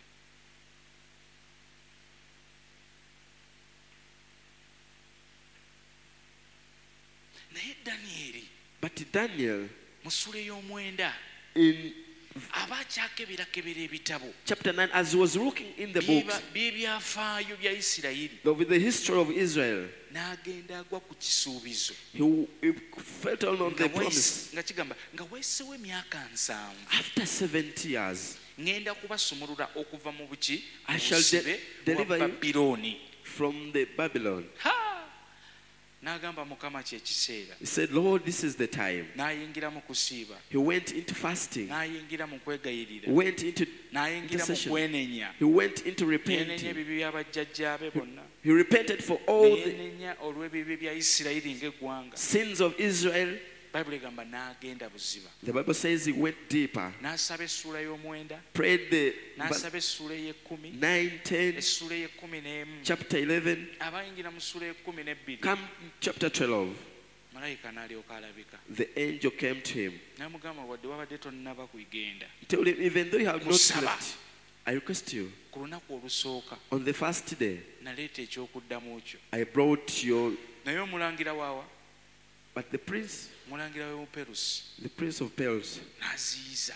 Naye Danieri But Daniel, mu ssula ey'omwenda in aba akyakebera ebitabo chapter nine, as he was looking in the books by'ebyafaayo bya Isirayiri, of the history of Israel, n'agenda agwa ku kisuubizo he, he felt on, on nga the wayise- promise. nga kigamba nga weesewo emyaka nsanvu After seventy years, ngenda kubasumulula okuva mu buki I shall de- busibe deliver bwa you. Babilooni. from the Babylon, Ha! N'agamba Mukama kye kiseera. he said, Lord, this is the time. N'ayingira mu kusiiba, He went into fasting, n'ayingira mu kwegayirira, he went into n'ayingira mu intercession, kwenenya. he went into Yeenenya repenting. ebibi bya bajjajjaabe bonna. He repented for all the Yeenenya olw'ebibi bya Isirayiri ng'eggwanga. sins of Israel. Bayibuli egamba n'agenda buziba. The Bible says he went deeper, N'asaba essuula y'omwenda, prayed the n'asaba essuula ey'ekkumi, nine, ten, essuula ey'ekkumi n'emu. chapter eleven, Abayingira mu ssuula y'ekkumi n'ebbiri, come chapter twelve. malayika n'alyoka alabika. The angel came to him. N'amugamba wadde wabadde tonnaba kugenda. He told him, even though you have not Kusaba. slept, I request you, Ku lunaku olusooka on the first day, naleeta ekyokuddamu kyo. I brought your, Naye omulangira waawa, but the prince, omulangira w'omuperusi the prince of Perils, n'aziyiza.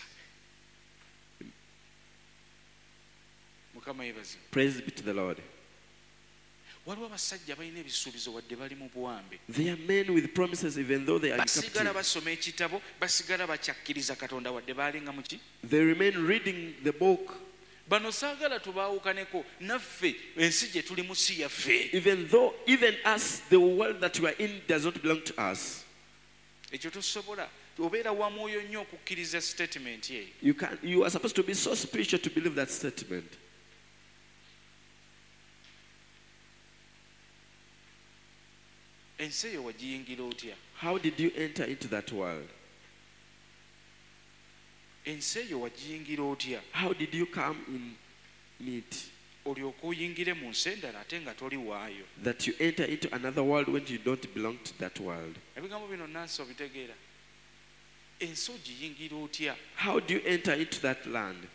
Mukama yeebazibwe. praise be to the Lord. Waliwo abasajja balina ebisuubizo wadde bali mu buwambe. They are men with promises, even though they are in Basigala captivity. basoma ekitabo, basigala bakyakkiriza Katonda wadde baalinga mu ki? They remain reading the book, Bano saagala tubaawukaneko, naffe ensi gye tuli mu si yaffe. even though, even us, the world that we are in does not belong to us. Ekyo tosobola. Obeera wa mwoyo nnyo okukkiriza statement eyo. You can, you are supposed to be so spiritual to believe that statement. Ensi eyo wagiyingira otya? How did you enter into that world? Ensi eyo wagiyingira otya? How did you come in it? Olyoke oyingire mu nsi endala ate nga toli waayo. That you enter into another world when you don't belong to that world. Ebigambo bino nansi obitegeera. Ensi ogiyingira otya? How do you enter into that land?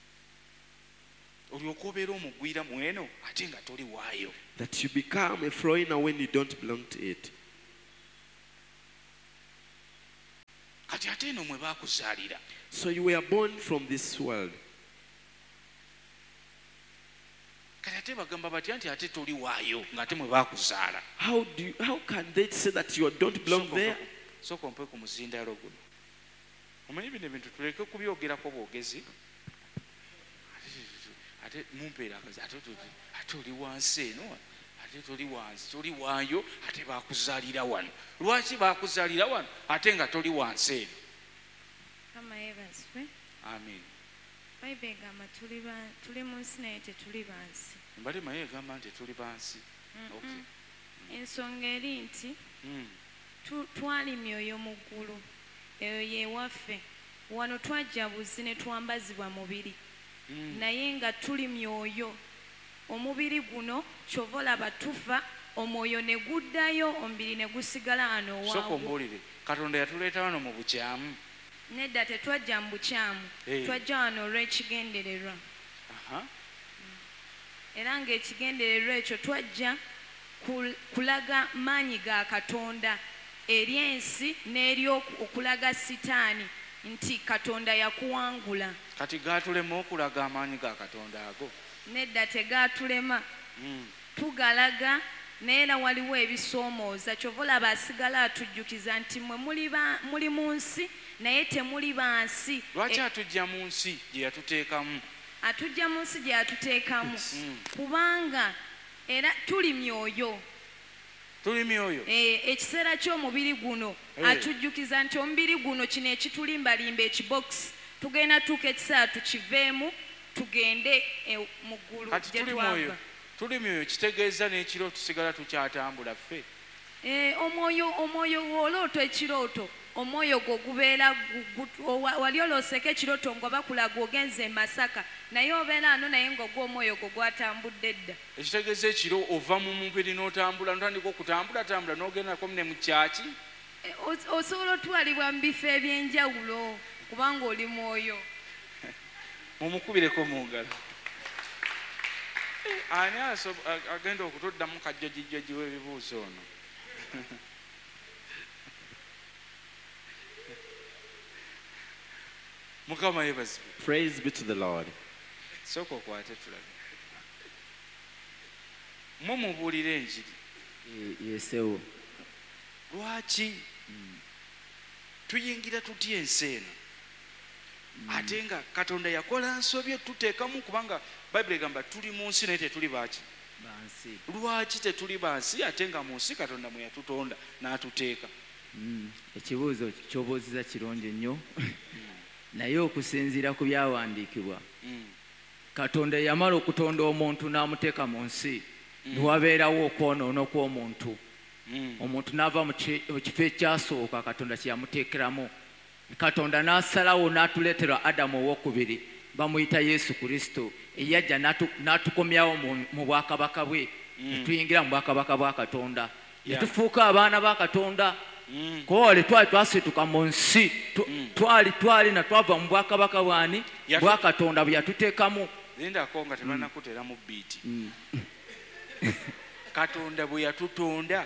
Olyoke obeera omugwira mu eno ate nga toli waayo. That you become a foreigner when you don't belong to it. Kati ate eno mwe baakuzaalira. So you were born from this world. Kati ate bagamba batya nti ate toli waayo ng'ate mwe baakuzaala. How do you, how can they say that you don't belong there? Sooka ompe ku muzindaalo guno. Omanyi bino ebintu tuleke kubyogerako bwogezi. Ate mumpeera akazi ate tuli ate oli wansi eno ate toli wansi toli waayo ate baakuzaalira wano. Lwaki baakuzaalira wano ate nga toli wansi eno? Kama yeebazibwe. Amen. Bayibuli egamba tuli ba- tuli mu nsi naye tetuli bansi. Mbadde maye egamba nti tuli bansi. Okay. Ensonga eri nti Mm. tu- twali myoyo mu ggulu, eyo yeewaffe. Wano twajja buzzi ne twambazibwa mubiri, Mm. naye nga tuli myoyo. Omubiri guno kyova olaba tufa, omwoyo ne guddayo, omubiri ne gusigala wano Sooka owaagwo. ombuulire Katonda yatuleeta wano mu bukyamu. Nedda tetwajja mu bukyamu, Hey. twajja wano olw'ekigendererwa. Aha. Era ng'ekigendererwa ekyo twajja kul- kulaga maanyi ga Katonda eri ensi n'eri oku- okulaga Sitaani nti Katonda yakuwangula. Kati gaatulema okulaga amaanyi ga Katonda ago. Nedda tegaatulema, Mm. tugalaga naye era waliwo ebisoomooza. Kyova olaba asigala atujjukiza nti mmwe muli ba- muli mu nsi naye temuli bansi. Lwaki E- atujja mu nsi gye yatuteekamu? atujja mu nsi gye yatuteekamu Mm. kubanga era tuli myoyo. tuli myoyo Eh, ekiseera ky'omubiri guno Eh. atujjukiza nti omubiri guno kino ekitulimbalimba ekibokisi tugenda tuuka ekiseera tukiveemu tugende eh, mu ggulu kati gye tuli mwoyo twava. tuli myoyo kitegeeza n'ekiro tusigala tukyatambula ffe Eh, omwoyo omwoyo w'olooto ekirooto omwoyo gwo gubeera gu- gu- owa- wali olooseko ekirooto nga bakulaga ogenze e Masaka naye obeera ano naye ng'ogwa omwoyo gwo gwatambudde dda. ekitegeeza ekiro ova mu mubiri n'otambula notandika okutambulatambula n'ogendako ne mu kyaki Eh, os- osobola otwalibwa mu bifo eby'enjawulo kubanga oli mwoyo. mumukubireko mu ngalo ani aso- a- agenda okutuddamu kajjajijjaji w'ebibuuzo ono mukama yebazibwe Praise be to the Lord. sooka okwate tulabe mwe mubuulira enjiri yesewo lwaki tuyingira tutya ensi eno ate nga katonda yakola nsobyo tuteekamu kubanga bayibuli egamba tuli mu nsi naye tetuli baaki bansi lwaki tetuli bansi ate nga mu nsi katonda mwe yatutonda n'atuteeka Mm, ekibuuzo kyobuuziza kirungi nnyo naye okusinziira ku byawandiikibwa Mm. katonda yamala okutonda omuntu n'amuteeka mu nsi niwabeerawo okwonoona kw'omuntu Mm. omuntu n'ava mu ki- mu kifo ekyasooka katonda kye yamuteekeramu katonda n'asalawo n'atuleetera adamu owokubiri bamuyita yesu kristo eyajja n'atu- n'atukomyawo mu- mu bwakabaka bwe netuyingira mu bwakabaka bwa katonda Yeah. netufuuka abaana ba katonda Mm. kowale twali twasituka mu nsi tu- twali twali na twava mu bwakabaka bwani Yatu- bwa katonda bwe yatuteekamu lindako nga tebanakuteramu biiti katonda bwe yatutonda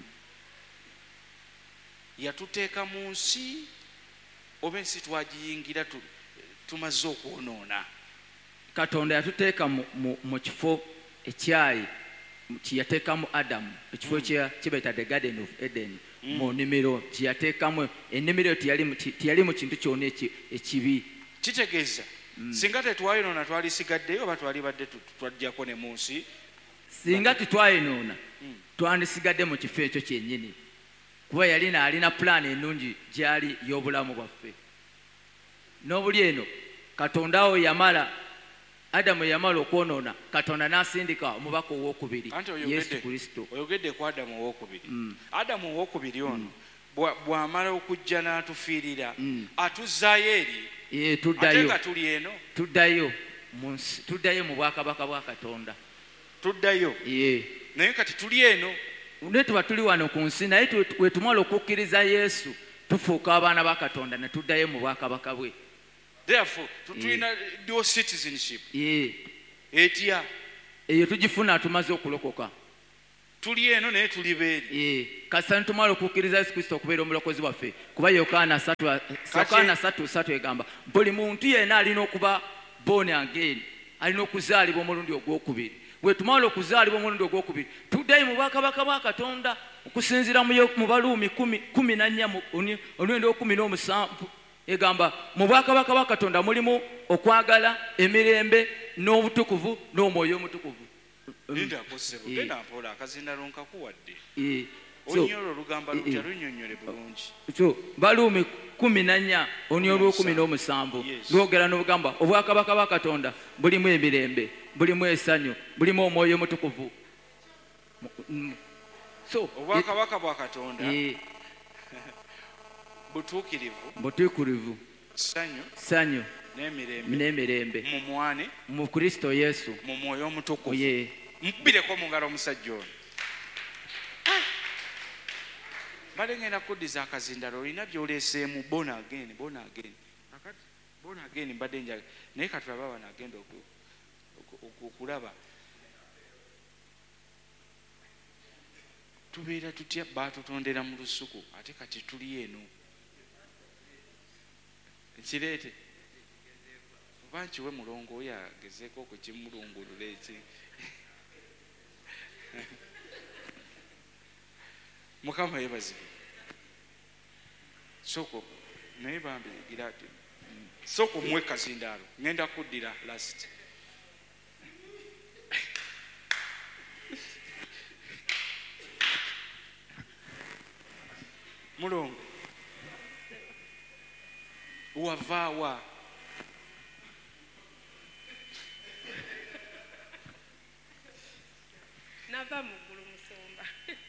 yatuteeka mu nsi oba ensi twagiyingira tu- tumaze okwonoona katonda yatuteeka mu- mu- mu kifo ekyayi kyeyateekamu adamu ekifo kye kibaita the garden of eden mu nnimiro kyeyateekamu ennimiro eyo teyali mu ki- teyali mu kintu kyonna eki- ekibi kitegeeza singa tetwayonoona twalisigaddeyo oba twali badde tu- twajjako ne mu nsi singa titwayinoona twandisigadde mu kifo ekyo kyennyini kuba yali naalina pulaani ennungi gyali y'obulamu bwaffe n'obuli eno katonda wo yamala adamu yamala okwonoona katonda n'asindika omubaka owokubiri anti yesu oyogedde kristo oyogedde ku adamu owokubiri adamu owokubiri ono bwa- bw'amala okujja n'atufiirira atuzzaayo eri Ee, ate tuddayo nga tuli eno tuddayo mu nsi- tuddayo mu bwakabaka bwa katonda tuddayo Ee. naye kati tuli eno ne tuba tuli wano ku nsi naye tu- bwe tumala okukkiriza yesu tufuuka abaana ba katonda ne tuddayo mu bwakabaka bwe therefore tu- tulina dual citizenship Ee. etya eyo tugifuna tumaze okulokoka tuli eno naye tuli beeri Ee, kasita nitumala okukkiriza yesu kristo okubeera omulokozi waffe kuba yokaana yokaana satu satu egamba buli muntu yenna alina okuba born again alina okuzaalibwa omulundi ogwokubiri bwe tumala okuzaalibwa omulundi ogwokubiri tuddayo mu bwakabaka bwa katonda okusinziira mu Yo- mu baluumi kumi na nnya omulundi okumi n'omusanvu egamba mu bwakabaka bwa katonda mulimu okwagala emirembe n'obutukuvu n'omwoyo omutukuvu. lindakosebo genda mpola akazindalo nkakuwadde Ee. So, onyolo olugamba lutya lunyonyole bulungi so baluumi kumi na nnya oni olwokumi n'omusanvu Yes. lwogera n'obugamba obwakabaka bwa katonda bulimu emirembe bulimu essanyu bulimu omwoyo omutukuvu. Mm. So obwakabaka bwa katonda eh, butuukirivu butuukirivu ssanyu ssanyu n'emirembe n'emirembe mu mwane mu kristo yesu. mu mwoyo omutukuvu Ye. mukubireko mu ngalo omusajja ono mbadde ngenda kuddiza akazindalo olina byoleeseemu bona ageni bona ageni akati bona ageni mbadde njaga naye katulaba wano agenda oku- oku- oku- okulaba tubeera tutya baatutondera mu lusuku ate kati tuli eno kireete oba nkiwe mulongo oyo agezeeko okukimulungulula eki mukama yebazibwe soko naye bambigira ati soko muwe kazindaalo ngenda kuddira last mulongo wavaawa nava muggulu musumba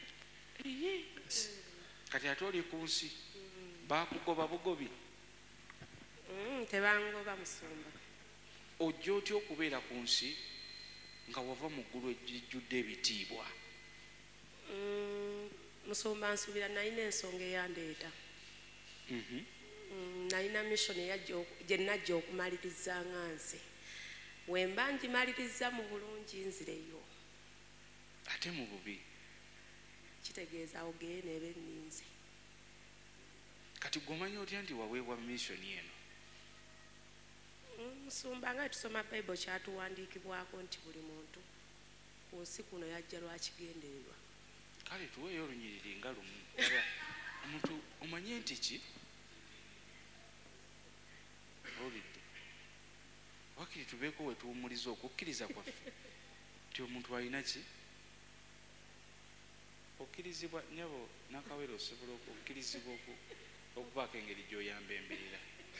kati ate oli ku nsi bakugoba bugobi Mm, tebangoba musumba ojja otya okubeera ku nsi nga wava mu ggulu ejjudde ebitiibwa? Mm, musumba nsuubira nalina ensonga eyandeeta. Mm, nalina mission gye najja okumaliriza nga nze wemba ngimaliriza mu bulungi nzireyo ate mu bubi kitegeeza ogeye neeba enninze. kati gwomanyi otya nti waweebwa missioni eno? Musumba nga tusoma Bible kyatuwandiikibwako nti buli muntu ku nsi kuno yajja lwakigendererwa. kale tuweeyo olunyiriri nga lumu. Aba omuntu omanye nti ki olidde wakiri tubeeko we tuwumuliza okukkiriza kwaffe nti omuntu alina ki okkirizibwa nyabo nakawere osobola okukkirizibwa okubaako engeri gy'oyamba embirira.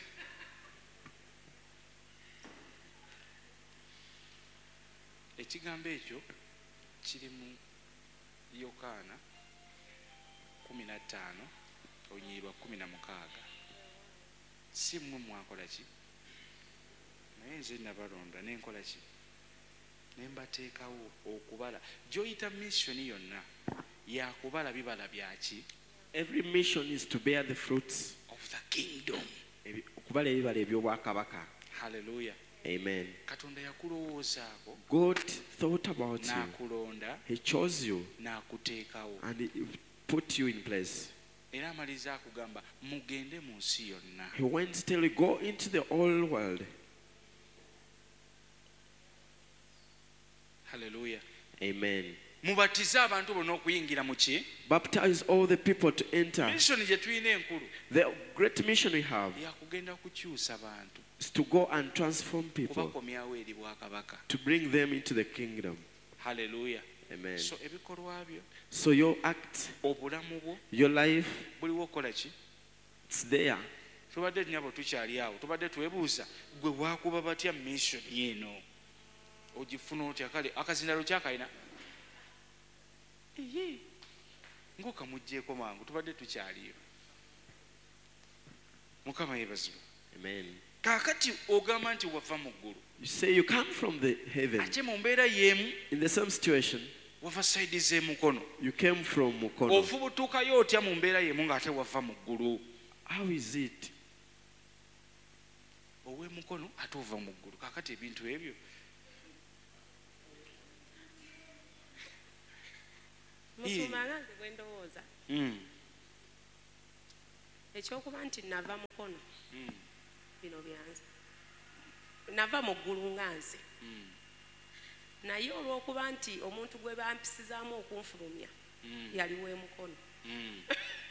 ekigambo ekyo kiri mu Yokaana kumi na ttaano olunyiriri kumi na mukaaga. si mmwe mwakola ki naye nze nabalonda nenkola ki nembateekawo okubala gy'oyita missioni yonna yakubala bibala byaki? Every mission is to bear the fruits of the kingdom. Ebi- okubala ebibala eby'obwakabaka. Hallelujah. Amen. katonda yakulowoozaako God thought about you. n'akulonda He chose you n'akuteekawo and he put you in place. era amaliza akugamba mugende mu nsi yonna. He went till you go into the whole world. Hallelujah. Amen. mubatize abantu bonna okuyingira mu ki? Baptize all the people to enter. missioni gye tulina enkulu The great mission we have yakugenda kukyusa bantu is to go and transform people, kubakomyawo eri bwakabaka. to bring them into the kingdom. Hallelujah. Amen. So ebikolwa byo So your act, obulamu bwo your life, buliwo okukola ki? it's there. tubadde nyabo tukyali awo tubadde twebuuza gwe wakuba batya missioni eno ogifuna otya? kale akazindalo kyakalina ng'okamugjeeko mangu tubadde tukyaliyo. mukama yeebazibwe. Amen. kaakati ogamba nti wava mu ggulu You say you come from the heaven. ate mu mbeera y'emu In the same situation, wava sayidi z'emukono. you came from Mukono. ofubutuukayo otya mu mbeera y'emu ng'ate wava mu ggulu? How is it? ow'emukono ate ova mu ggulu. kaakati ebintu ebyo musumba nga nze bwe ndowooza Mm, ekyokuba nti nava mukono mm, bino byanze nava mu ggulu nga nze mm, naye olw'okuba nti omuntu gwe bampisizaamu okunfulumya mm, yali w'emukono mm.